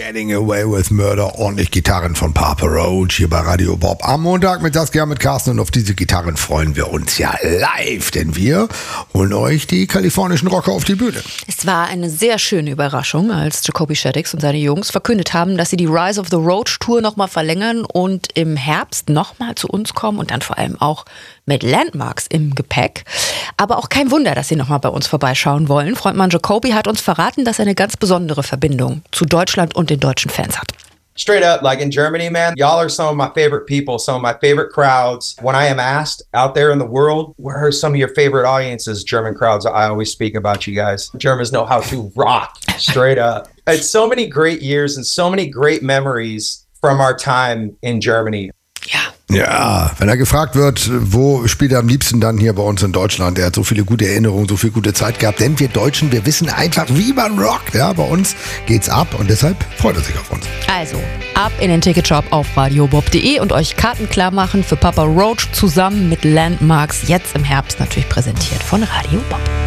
Getting Away with Murder, ordentlich Gitarren von Papa Roach hier bei Radio Bob am Montag mit Saskia, mit Carsten, und auf diese Gitarren freuen wir uns ja live, denn wir holen euch die kalifornischen Rocker auf die Bühne. Es war eine sehr schöne Überraschung, als Jacoby Shaddix und seine Jungs verkündet haben, dass sie die Rise of the Roach Tour nochmal verlängern und im Herbst nochmal zu uns kommen und dann vor allem auch mit Landmarks im Gepäck. Aber auch kein Wunder, dass sie nochmal bei uns vorbeischauen wollen. Frontmann Jacoby hat uns verraten, dass er eine ganz besondere Verbindung zu Deutschland und den deutschen Fans hat. Straight up, like in Germany, man, y'all are some of my favorite people, some of my favorite crowds. When I am asked out there in the world, where are some of your favorite audiences, German crowds, I always speak about you guys. Germans know how to rock, straight up. It's so many great years and so many great memories from our time in Germany. Ja, wenn er gefragt wird, wo spielt er am liebsten, dann hier bei uns in Deutschland. Er hat so viele gute Erinnerungen, so viel gute Zeit gehabt. Denn wir Deutschen, wir wissen einfach, wie man rockt. Ja, bei uns geht's ab und deshalb freut er sich auf uns. Also, ab in den Ticketshop auf radiobob.de und euch Karten klar machen für Papa Roach zusammen mit Landmarks. Jetzt im Herbst natürlich präsentiert von Radio Bob.